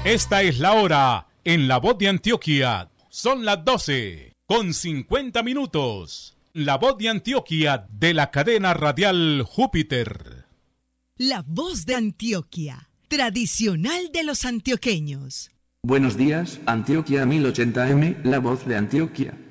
Esta es la hora en La Voz de Antioquia. Son las 12:50. La Voz de Antioquia de la cadena radial Júpiter. La Voz de Antioquia, tradicional de los antioqueños. Buenos días, Antioquia 1080M, La Voz de Antioquia.